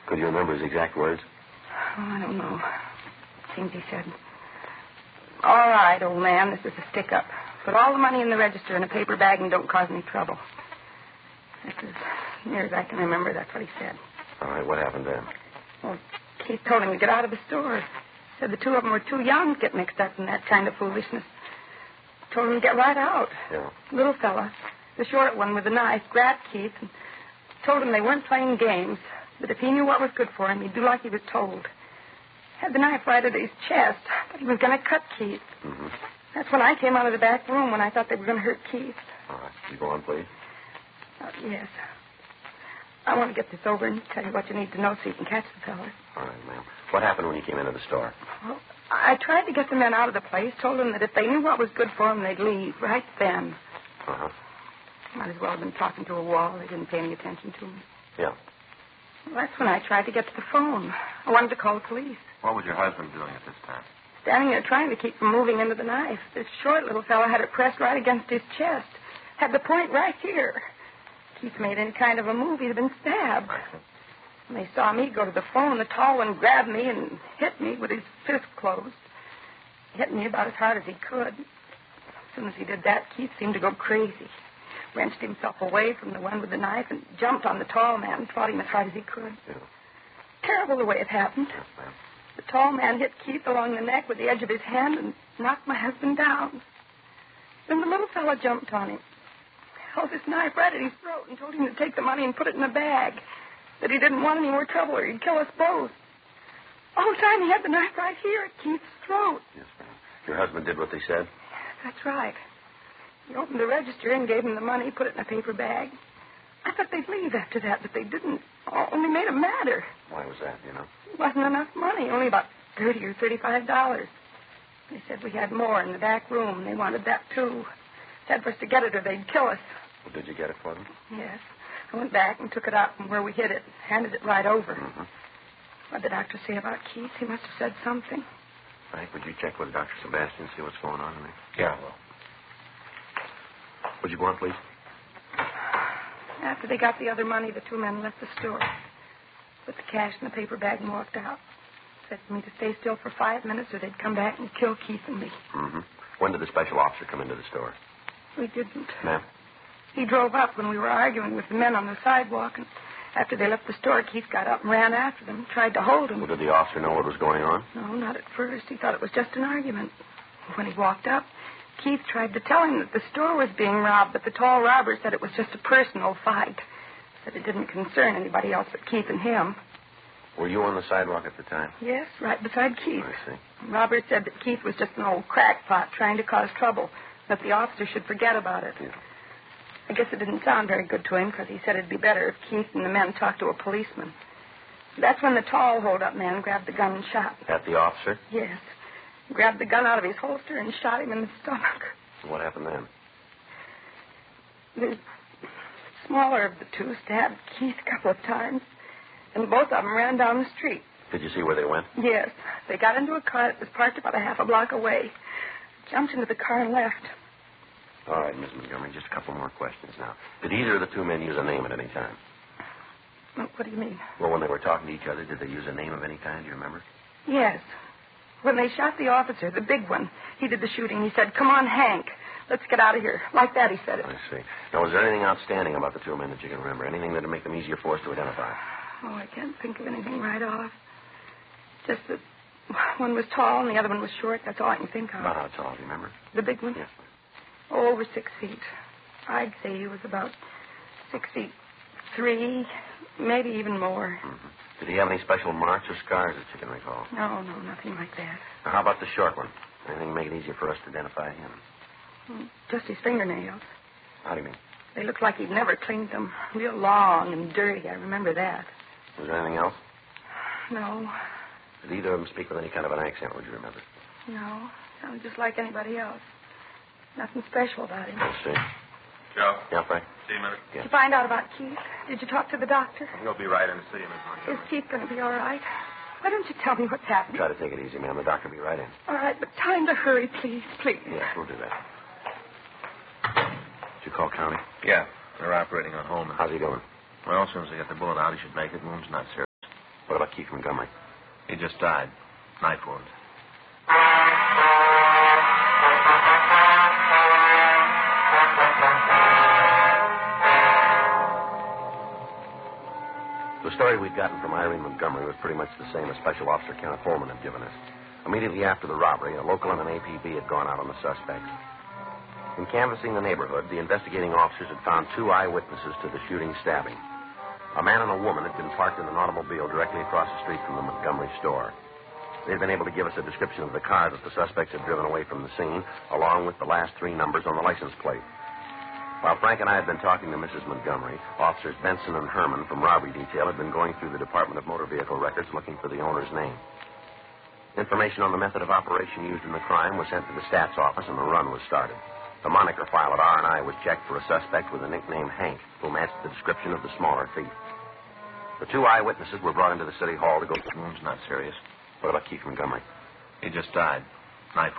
Could you remember his exact words? Oh, I don't know. Seems he said, "All right, old man, this is a stick-up. Put all the money in the register in a paper bag and don't cause any trouble." That's as near as I can remember. That's what he said. All right, what happened then? Well, Keith told him to get out of the store. Said the two of them were too young to get mixed up in that kind of foolishness. Told him to get right out. Yeah. Little fella, the short one with the knife, grabbed Keith and told him they weren't playing games, that if he knew what was good for him, he'd do like he was told. Had the knife right at his chest, but he was going to cut Keith. Mm-hmm. That's when I came out of the back room when I thought they were going to hurt Keith. All right, you go on, please. Yes. I want to get this over and tell you what you need to know so you can catch the fella. All right, ma'am. What happened when you came into the store? Well, I tried to get the men out of the place, told them that if they knew what was good for them, they'd leave right then. Uh-huh. Might as well have been talking to a wall. They didn't pay any attention to me. Yeah. Well, that's when I tried to get to the phone. I wanted to call the police. What was your husband doing at this time? Standing there trying to keep from moving into the knife. This short little fellow had it pressed right against his chest. Had the point right here. Keith made any kind of a move, he'd have been stabbed. I see. When they saw me go to the phone, the tall one grabbed me and hit me with his fist closed. He hit me about as hard as he could. As soon as he did that, Keith seemed to go crazy. Wrenched himself away from the one with the knife and jumped on the tall man and fought him as hard as he could. Yeah. Terrible the way it happened. Yes, ma'am. The tall man hit Keith along the neck with the edge of his hand and knocked my husband down. Then the little fellow jumped on him, held his knife right at his throat and told him to take the money and put it in a bag, that he didn't want any more trouble or he'd kill us both. All the time he had the knife right here at Keith's throat. Yes, ma'am. Your husband did what they said? That's right. He opened the register and gave him the money, put it in a paper bag. I thought they'd leave after that, but they didn't. Only made it madder. Why was that, you know? It wasn't enough money, only about $30 or $35. They said we had more in the back room, and they wanted that, too. Said for us to get it or they'd kill us. Well, did you get it for them? Yes. I went back and took it out from where we hid it, handed it right over. Mm-hmm. What did the doctor say about Keith? He must have said something. Frank, would you check with Dr. Sebastian, see what's going on in there? Yeah, well. Would you go on, please? After they got the other money, the two men left the store. Put the cash in the paper bag and walked out. Said for me to stay still for 5 minutes or they'd come back and kill Keith and me. Mm-hmm. When did the special officer come into the store? We didn't. Ma'am? He drove up when we were arguing with the men on the sidewalk, and after they left the store, Keith got up and ran after them, tried to hold him. Well, did the officer know what was going on? No, not at first. He thought it was just an argument. When he walked up, Keith tried to tell him that the store was being robbed, but the tall robber said it was just a personal fight. Said it didn't concern anybody else but Keith and him. Were you on the sidewalk at the time? Yes, right beside Keith. I see. Robert said that Keith was just an old crackpot trying to cause trouble, that the officer should forget about it. Yeah. I guess it didn't sound very good to him because he said it'd be better if Keith and the men talked to a policeman. That's when the tall hold-up man grabbed the gun and shot. At the officer? Yes. Grabbed the gun out of his holster and shot him in the stomach. What happened then? The smaller of the two stabbed Keith a couple of times, and both of them ran down the street. Did you see where they went? Yes. They got into a car that was parked about a half a block away, jumped into the car and left. All right, Miss Montgomery, just a couple more questions now. Did either of the two men use a name at any time? What do you mean? Well, when they were talking to each other, did they use a name of any kind? Do you remember? Yes. When they shot the officer, the big one, he did the shooting. He said, "Come on, Hank. Let's get out of here." Like that, he said it. I see. Now, was there anything outstanding about the two men that you can remember? Anything that would make them easier for us to identify? Oh, I can't think of anything right off. Just that one was tall and the other one was short. That's all I can think of. About how tall, do you remember? The big one? Yes, Oh, over 6 feet. I'd say he was about 6'3", maybe even more. Mm-hmm. Did he have any special marks or scars that you can recall? No, nothing like that. Now, how about the short one? Anything to make it easier for us to identify him? Just his fingernails. How do you mean? They looked like he'd never cleaned them. Real long and dirty. I remember that. Was there anything else? No. Did either of them speak with any kind of an accent, would you remember? No. Sounded just like anybody else. Nothing special about him. I see. Joe? Yeah, Frank? See you a minute. Did you find out about Keith? Did you talk to the doctor? He'll be right in to see you, Miss Is Montgomery. Keith going to be all right? Why don't you tell me what's happened? Try to take it easy, ma'am. The doctor will be right in. All right, but tell him to hurry, please, please. Yes, we'll do that. Did you call county? Yeah, they're operating on Holman. How's he doing? Well, as soon as they get the bullet out, he should make it. Wound's not serious. What about Keith Montgomery? He just died. Knife wound. The story we'd gotten from Irene Montgomery was pretty much the same as Special Officer Kenneth Holman had given us. Immediately after the robbery, a local and an APB had gone out on the suspects. In canvassing the neighborhood, the investigating officers had found 2 eyewitnesses to the shooting stabbing. A man and a woman had been parked in an automobile directly across the street from the Montgomery store. They had been able to give us a description of the car that the suspects had driven away from the scene, along with the last 3 numbers on the license plate. While Frank and I had been talking to Mrs. Montgomery, Officers Benson and Herman from Robbery Detail had been going through the Department of Motor Vehicle records looking for the owner's name. Information on the method of operation used in the crime was sent to the stats office, and the run was started. The moniker file at R&I was checked for a suspect with the nickname Hank, who matched the description of the smaller thief. The 2 eyewitnesses were brought into the city hall to go... The wound's not serious. What about Keith Montgomery? He just died. Knife